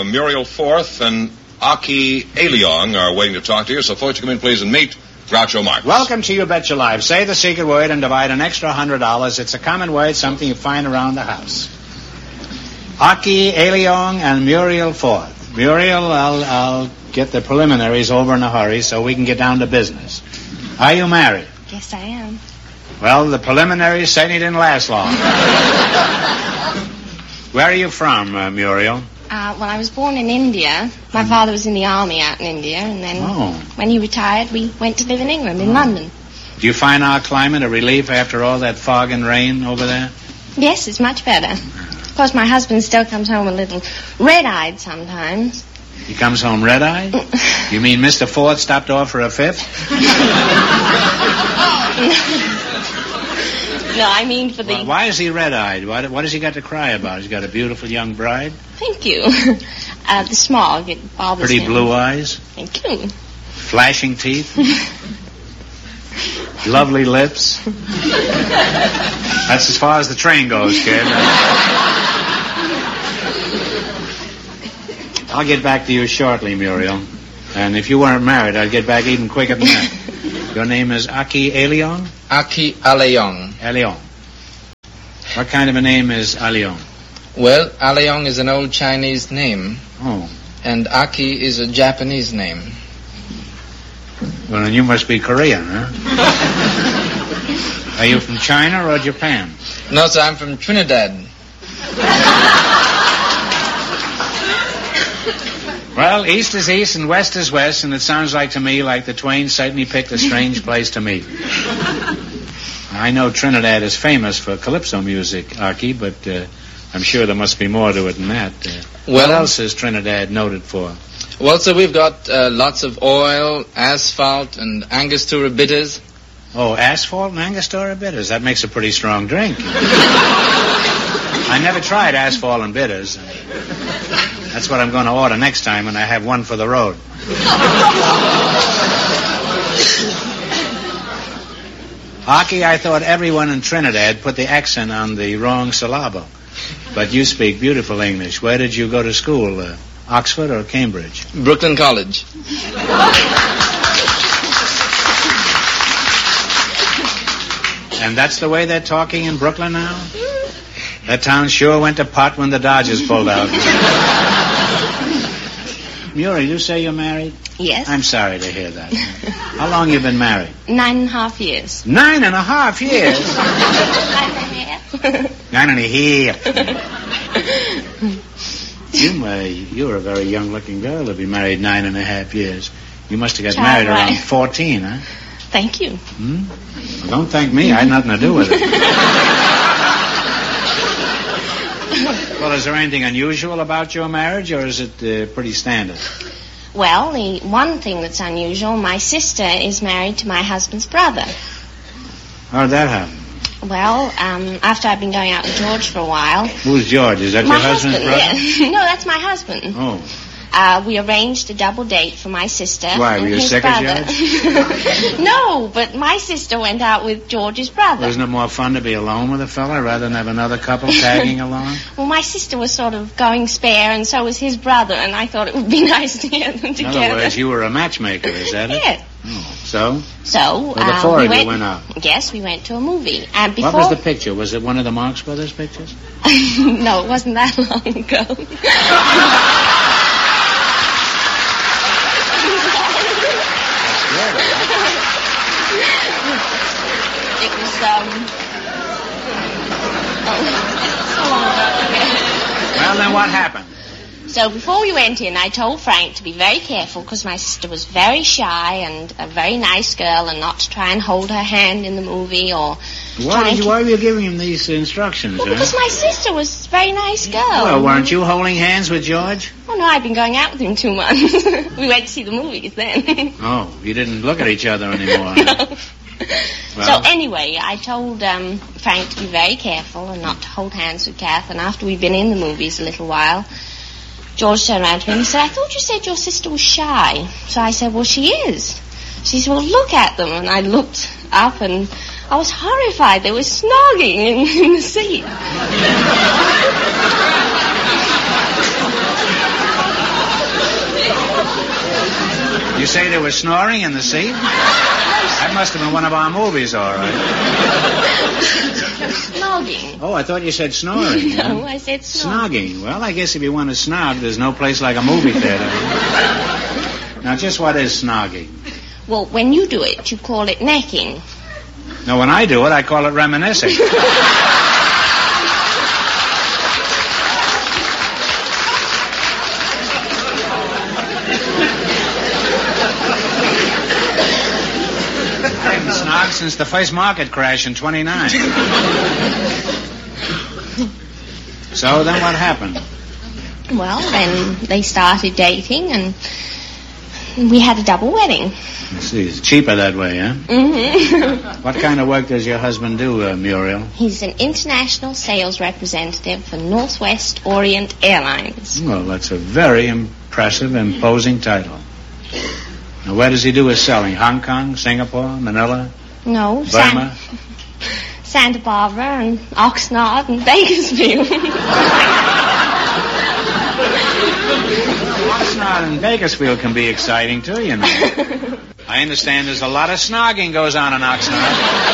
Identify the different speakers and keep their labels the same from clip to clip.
Speaker 1: Muriel Forth and Aki Aliong are waiting to talk to you. So, folks, you come in, please, and meet Groucho Marx.
Speaker 2: Welcome to You Bet Your Life. Say the secret word and divide an extra $100. It's a common word, something you find around the house. Aki Aliong and Muriel Forth. Muriel, I'll get the preliminaries over in a hurry so we can get down to business. Are you married?
Speaker 3: Yes, I am.
Speaker 2: Well, the preliminaries certainly didn't last long. Where are you from, Muriel?
Speaker 3: Well, I was born in India. My father was in the army out in India, and then when he retired, we went to live in England, in London.
Speaker 2: Do you find our climate a relief after all that fog and rain over there?
Speaker 3: Yes, it's much better. Of course, my husband still comes home a little red-eyed sometimes.
Speaker 2: He comes home red-eyed? You mean Mr. Ford stopped off for a fifth?
Speaker 3: No, I mean for the...
Speaker 2: Well, why is he red-eyed? What has he got to cry about? He's got a beautiful young bride?
Speaker 3: Thank you. The smog, it bothers
Speaker 2: Pretty
Speaker 3: him.
Speaker 2: blue eyes?
Speaker 3: Thank you.
Speaker 2: Flashing teeth? Lovely lips? That's as far as the train goes, kid. I'll get back to you shortly, Muriel. And if you weren't married, I'd get back even quicker than that. Your name is Aki Aliong?
Speaker 4: Aki Aliong.
Speaker 2: Aliong. What kind of a name is Aliong?
Speaker 4: Well, Aliong is an old Chinese name.
Speaker 2: Oh.
Speaker 4: And Aki is a Japanese name.
Speaker 2: Well, then you must be Korean, huh? Are you from China or Japan?
Speaker 4: No, sir, I'm from Trinidad.
Speaker 2: Well, east is east and west is west, and it sounds like to me like the twain certainly picked a strange place to meet. I know Trinidad is famous for calypso music, Aki, but I'm sure there must be more to it than that. What else is Trinidad noted for?
Speaker 4: Well, sir, we've got lots of oil, asphalt, and Angostura bitters.
Speaker 2: Oh, asphalt and Angostura bitters. That makes a pretty strong drink. I never tried asphalt and bitters. That's what I'm going to order next time when I have one for the road. Aki, I thought everyone in Trinidad put the accent on the wrong syllable. But you speak beautiful English. Where did you go to school? Oxford or Cambridge?
Speaker 4: Brooklyn College.
Speaker 2: And that's the way they're talking in Brooklyn now? That town sure went to pot when the Dodgers pulled out. Muriel, you say you're married?
Speaker 3: Yes.
Speaker 2: I'm sorry to hear that. How long you been married?
Speaker 3: 9.5 years.
Speaker 2: 9.5 years?
Speaker 3: 9.5.
Speaker 2: 9.5. You're a very young-looking girl to be married 9.5 years. You must have got married around 14, huh?
Speaker 3: Thank you.
Speaker 2: Well, don't thank me. I had nothing to do with it. Well, is there anything unusual about your marriage, or is it pretty standard?
Speaker 3: Well, the one thing that's unusual, my sister is married to my husband's brother.
Speaker 2: How did that happen?
Speaker 3: Well, after I've been going out with George for a while...
Speaker 2: Who's George? Is that your husband's brother?
Speaker 3: Yeah. No, that's my husband.
Speaker 2: Oh.
Speaker 3: We arranged a double date for my sister.
Speaker 2: Why, were you sick of George?
Speaker 3: No, but my sister went out with George's brother.
Speaker 2: Isn't it more fun to be alone with a fella rather than have another couple tagging along?
Speaker 3: Well, my sister was sort of going spare, and so was his brother, and I thought it would be nice to get them together.
Speaker 2: In other words, you were a matchmaker, is that it?
Speaker 3: Yeah.
Speaker 2: Oh, so?
Speaker 3: So,
Speaker 2: the four of you went out?
Speaker 3: Yes, we went to a movie. And before...
Speaker 2: What was the picture? Was it one of the Marx Brothers pictures?
Speaker 3: No, it wasn't that long ago. It was,
Speaker 2: Well, then what happened?
Speaker 3: So before we went in, I told Frank to be very careful because my sister was very shy and a very nice girl and not to try and hold her hand in the movie or...
Speaker 2: Why were you giving him these instructions?
Speaker 3: Well, because my sister was a very nice girl.
Speaker 2: Well, weren't you holding hands with George?
Speaker 3: Oh, no, I've been going out with him 2 months. We went to see the movies then.
Speaker 2: Oh, you didn't look at each other anymore.
Speaker 3: No.
Speaker 2: Well.
Speaker 3: So anyway, I told Frank to be very careful and not to hold hands with Kath. And after we'd been in the movies a little while, George turned around to me and he said, I thought you said your sister was shy. So I said, well, she is. She said, well, look at them. And I looked up and I was horrified. They were snogging in the seat.
Speaker 2: You say there was snoring in the seat? That must have been one of our movies, all right.
Speaker 3: Snogging.
Speaker 2: Oh, I thought you said snoring.
Speaker 3: No, I said
Speaker 2: snogging. Well, I guess if you want to snog, there's no place like a movie theater. Now, just what is snogging?
Speaker 3: Well, when you do it, you call it necking.
Speaker 2: No, when I do it, I call it reminiscing. I haven't snogged since the first market crash in 29. So then what happened?
Speaker 3: Well, then they started dating, and we had a double wedding.
Speaker 2: Let's see, it's cheaper that way, huh?
Speaker 3: Mm-hmm.
Speaker 2: What kind of work does your husband do, Muriel?
Speaker 3: He's an international sales representative for Northwest Orient Airlines.
Speaker 2: Well, that's a very impressive, imposing title. Now, where does he do his selling? Hong Kong, Singapore, Manila?
Speaker 3: No,
Speaker 2: Burma?
Speaker 3: Santa Barbara and Oxnard and Bakersfield.
Speaker 2: Oxnard and Bakersfield can be exciting, too, you know. I understand there's a lot of snogging goes on in Oxnard.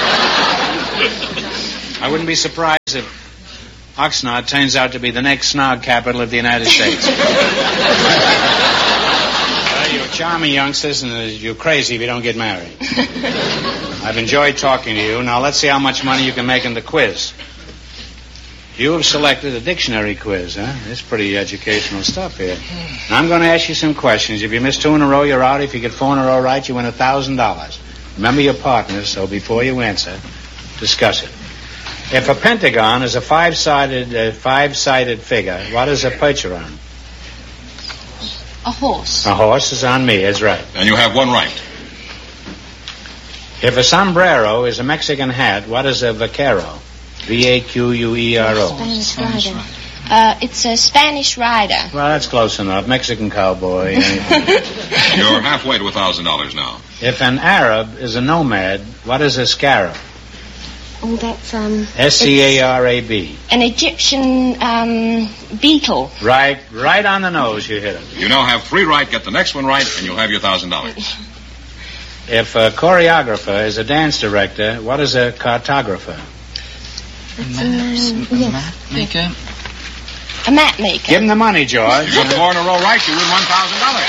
Speaker 2: I wouldn't be surprised if Oxnard turns out to be the next snog capital of the United States. Well, you're charming youngsters, and you're crazy if you don't get married. I've enjoyed talking to you. Now, let's see how much money you can make in the quiz. You have selected a dictionary quiz, huh? It's pretty educational stuff here. Now, I'm going to ask you some questions. If you miss 2 in a row, you're out. If you get 4 in a row right, you win $1,000. Remember your partners, so before you answer, discuss it. If a pentagon is a five-sided figure, what is a percheron?
Speaker 3: A horse.
Speaker 2: A horse is on me, that's right.
Speaker 1: And you have one right.
Speaker 2: If a sombrero is a Mexican hat, what is a vaquero? V-A-Q-U-E-R-O.
Speaker 3: Spanish rider. It's a Spanish rider.
Speaker 2: Well, that's close enough. Mexican cowboy.
Speaker 1: You're halfway to $1,000 now.
Speaker 2: If an Arab is a nomad, what is a scarab?
Speaker 3: Oh, that's,
Speaker 2: S-C-A-R-A-B.
Speaker 3: An Egyptian, beetle.
Speaker 2: Right on the nose, you hit it.
Speaker 1: You now have 3 right, get the next one right, and you'll have your $1,000.
Speaker 2: If a choreographer is a dance director, what is a cartographer?
Speaker 4: Map maker?
Speaker 3: A map maker.
Speaker 2: Give him the money, George.
Speaker 1: You got 4 in a row right, you win $1,000.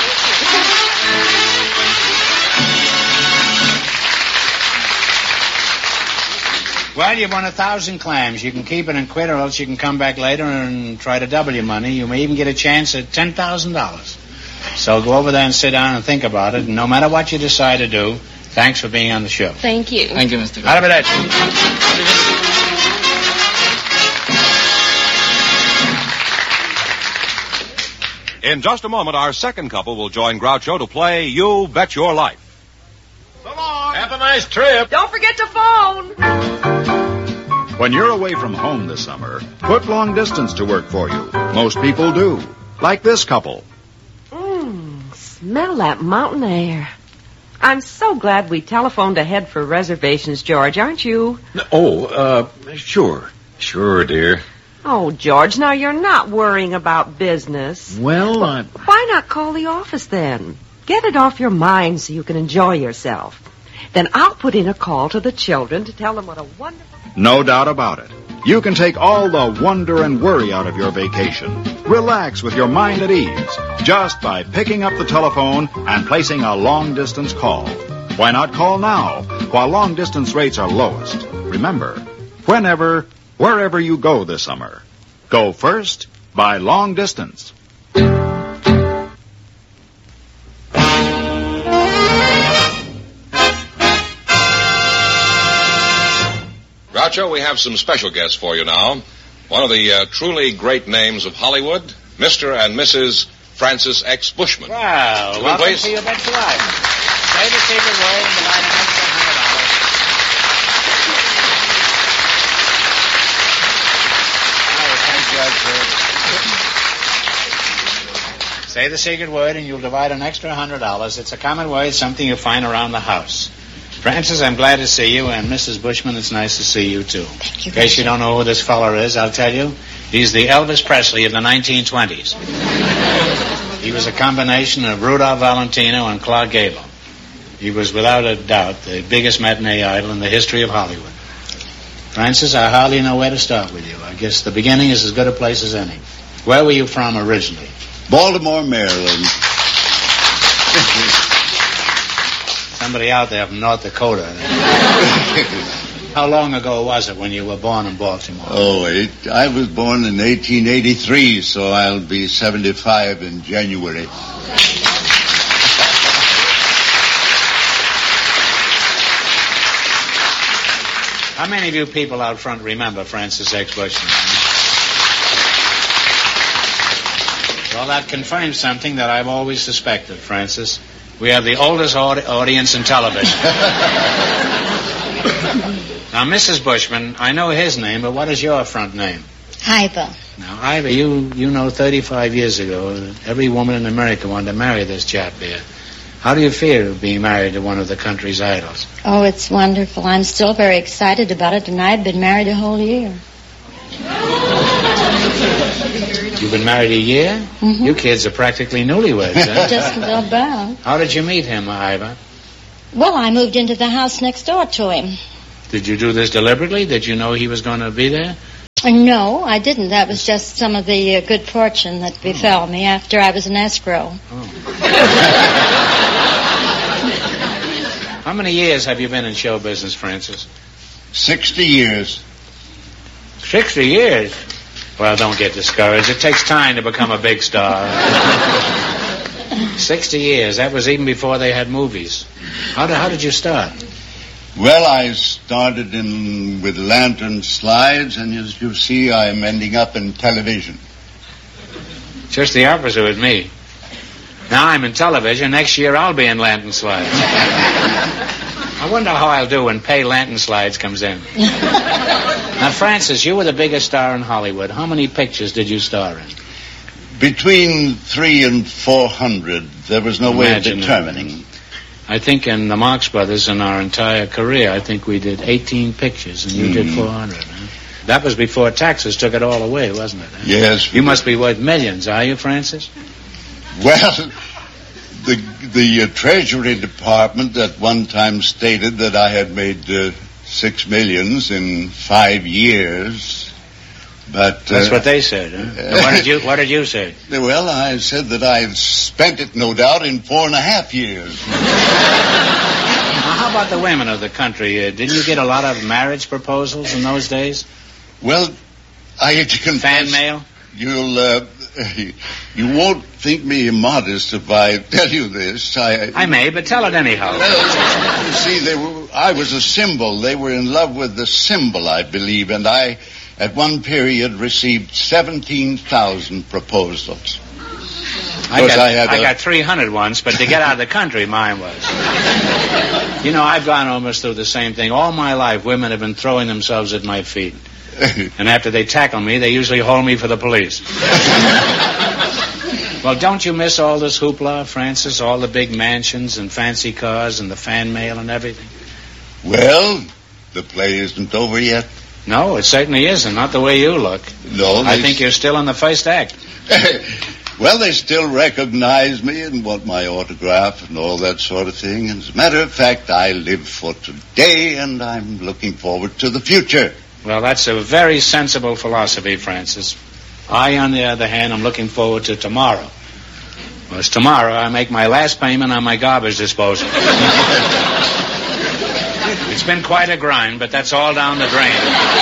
Speaker 2: Well, you won 1,000 clams. You can keep it and quit, or else you can come back later and try to double your money. You may even get a chance at $10,000. So go over there and sit down and think about it. And no matter what you decide to do, thanks for being on the show.
Speaker 3: Thank you.
Speaker 4: Thank you, Mr.
Speaker 2: Arrivederci.
Speaker 1: In just a moment, our second couple will join Groucho to play You Bet Your Life.
Speaker 5: So long.
Speaker 6: Have a nice trip.
Speaker 5: Don't forget to phone.
Speaker 7: When you're away from home this summer, put long distance to work for you. Most people do. Like this couple.
Speaker 5: Smell that mountain air. I'm so glad we telephoned ahead for reservations, George, aren't you?
Speaker 6: Sure. Sure, dear.
Speaker 5: Oh, George, now you're not worrying about business.
Speaker 6: Well,
Speaker 5: Why not call the office then? Get it off your mind so you can enjoy yourself. Then I'll put in a call to the children to tell them what a wonderful...
Speaker 7: No doubt about it. You can take all the wonder and worry out of your vacation. Relax with your mind at ease just by picking up the telephone and placing a long-distance call. Why not call now while long-distance rates are lowest? Remember, whenever, wherever you go this summer, go first by long distance.
Speaker 1: Groucho, we have some special guests for you now. One of the truly great names of Hollywood, Mr. and Mrs. Francis X. Bushman.
Speaker 2: Well, welcome to You Bet Your Life. Say the secret word and divide an extra $100. Say the secret word and you'll divide an extra $100. It's a common word, something you find around the house. Francis, I'm glad to see you, and Mrs. Bushman, it's nice to see you, too.
Speaker 3: Thank you.
Speaker 2: In case you don't know who this feller is, I'll tell you. He's the Elvis Presley of the 1920s. He was a combination of Rudolph Valentino and Clark Gable. He was without a doubt the biggest matinee idol in the history of Hollywood. Francis, I hardly know where to start with you. I guess the beginning is as good a place as any. Where were you from originally?
Speaker 8: Baltimore, Maryland.
Speaker 2: Somebody out there from North Dakota. How long ago was it when you were born in Baltimore?
Speaker 8: I was born in 1883, so I'll be 75 in January.
Speaker 2: How many of you people out front remember Francis X. Bushman? Well, that confirms something that I've always suspected, Francis. We have the oldest audience in television. Now, Mrs. Bushman, I know his name, but what is your front name?
Speaker 9: Iva.
Speaker 2: Now, Iva, you know 35 years ago, every woman in America wanted to marry this chap here. How do you feel being married to one of the country's idols?
Speaker 9: Oh, it's wonderful. I'm still very excited about it, and I've been married a whole year.
Speaker 2: You've been married a year?
Speaker 9: Mm-hmm.
Speaker 2: You kids are practically newlyweds, huh?
Speaker 9: Just about.
Speaker 2: How did you meet him, Iva?
Speaker 9: Well, I moved into the house next door to him.
Speaker 2: Did you do this deliberately? Did you know he was going to be there?
Speaker 9: No, I didn't. That was just some of the good fortune that befell me after I was in escrow.
Speaker 2: How many years have you been in show business, Francis?
Speaker 8: 60 years.
Speaker 2: 60 years? Well, don't get discouraged. It takes time to become a big star. 60 years. That was even before they had movies. How did you start?
Speaker 8: Well, I started with lantern slides, and as you see, I'm ending up in television.
Speaker 2: Just the opposite with me. Now I'm in television. Next year I'll be in lantern slides. I wonder how I'll do when Pay Lantern Slides comes in. Now, Francis, you were the biggest star in Hollywood. How many pictures did you star in?
Speaker 8: Between 300 and 400. There was no way of determining.
Speaker 2: I think in the Marx Brothers, in our entire career, I think we did 18 pictures, and you did 400. Huh? That was before taxes took it all away, wasn't it? Huh?
Speaker 8: Yes.
Speaker 2: You must be worth millions, are you, Francis?
Speaker 8: Well, the Treasury Department at one time stated that I had made $6 million in 5 years. But
Speaker 2: that's what they said, huh? What did you say?
Speaker 8: Well, I said that I had spent it, no doubt, in 4.5 years.
Speaker 2: Now, how about the women of the country? Didn't you get a lot of marriage proposals in those days?
Speaker 8: Well, I had to confess.
Speaker 2: Fan mail?
Speaker 8: You won't think me immodest if I tell you this.
Speaker 2: I may, but tell it anyhow.
Speaker 8: You see, I was a symbol. They were in love with the symbol, I believe, and I, at one period, received 17,000 proposals.
Speaker 2: I got 300 once, but to get out of the country, mine was. You know, I've gone almost through the same thing. All my life, women have been throwing themselves at my feet. And after they tackle me, they usually hold me for the police. Well, don't you miss all this hoopla, Francis? All the big mansions and fancy cars and the fan mail and everything?
Speaker 8: Well, the play isn't over yet.
Speaker 2: No, it certainly isn't. Not the way you look.
Speaker 8: No.
Speaker 2: I think you're still in the first act.
Speaker 8: Well, they still recognize me and want my autograph and all that sort of thing. As a matter of fact, I live for today, and I'm looking forward to the future.
Speaker 2: Well, that's a very sensible philosophy, Francis. I, on the other hand, am looking forward to tomorrow. Because tomorrow I make my last payment on my garbage disposal. It's been quite a grind, but that's all down the drain.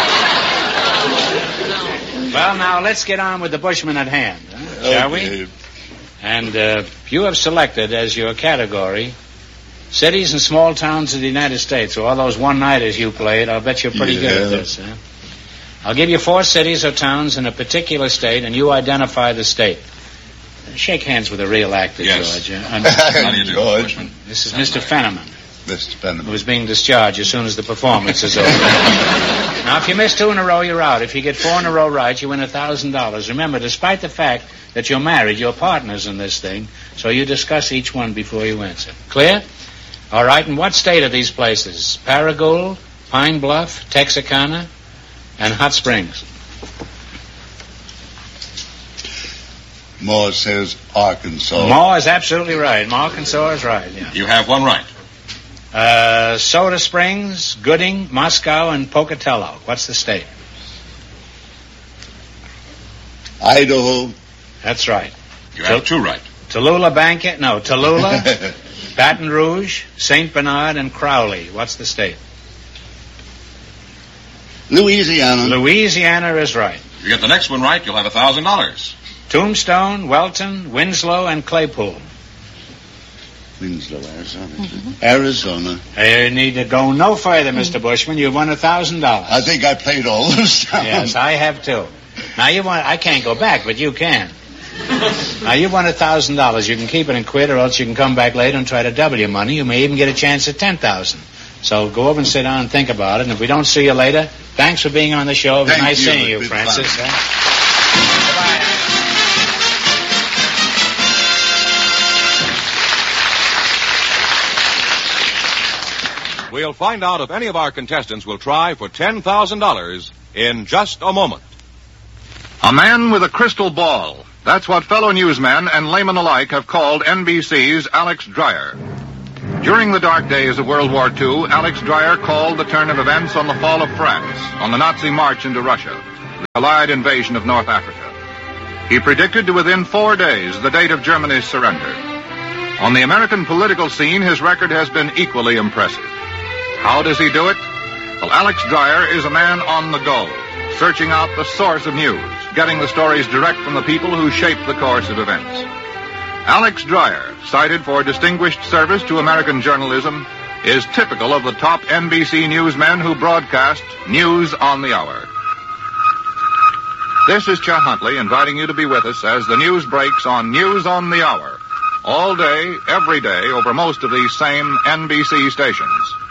Speaker 2: Well, now, let's get on with the Bushman at hand, shall we? And you have selected as your category cities and small towns of the United States. So all those one-nighters you played, I'll bet you're pretty good at this. Huh? I'll give you 4 cities or towns in a particular state, and you identify the state. Shake hands with a real actor,
Speaker 1: yes.
Speaker 2: George.
Speaker 1: How do you do,
Speaker 8: George?
Speaker 2: This is Mr. Fenneman.
Speaker 8: Mr. Fenneman.
Speaker 2: Who's being discharged as soon as the performance is over. Now, if you miss 2 in a row, you're out. If you get 4 in a row right, you win $1,000. Remember, despite the fact that you're married, you're partners in this thing, so you discuss each one before you answer. Clear? All right, and what state are these places? Paragould, Pine Bluff, Texarkana, and Hot Springs.
Speaker 8: Moore says Arkansas.
Speaker 2: Moore is absolutely right. Arkansas is right, yeah.
Speaker 1: You have one right.
Speaker 2: Soda Springs, Gooding, Moscow, and Pocatello. What's the state?
Speaker 8: Idaho.
Speaker 2: That's right.
Speaker 1: You have two right.
Speaker 2: Tallulah, Baton Rouge, St. Bernard, and Crowley. What's the state?
Speaker 8: Louisiana.
Speaker 2: Louisiana is right.
Speaker 1: If you get the next one right, you'll have $1,000.
Speaker 2: Tombstone, Welton, Winslow, and Claypool.
Speaker 8: Winslow, Arizona. Arizona.
Speaker 2: You need to go no further, Mr. Bushman. You've won $1,000.
Speaker 8: I think I played all those times.
Speaker 2: Yes, I have too. Now I can't go back, but you can. Now you won $1,000. You can keep it in quid, or else you can come back later and try to double your money. You may even get a chance at $10,000. So go over and sit down and think about it. And if we don't see you later, thanks for being on the show. It was nice seeing you, Francis. Goodbye.
Speaker 1: We'll find out if any of our contestants will try for $10,000 in just a moment.
Speaker 10: A man with a crystal ball. That's what fellow newsmen and laymen alike have called NBC's Alex Dreyer. During the dark days of World War II, Alex Dreyer called the turn of events on the fall of France, on the Nazi march into Russia, the Allied invasion of North Africa. He predicted to within 4 days the date of Germany's surrender. On the American political scene, his record has been equally impressive. How does he do it? Well, Alex Dreyer is a man on the go, searching out the source of news, getting the stories direct from the people who shape the course of events. Alex Dreyer, cited for distinguished service to American journalism, is typical of the top NBC newsmen who broadcast News on the Hour. This is Chet Huntley inviting you to be with us as the news breaks on News on the Hour, all day, every day, over most of these same NBC stations.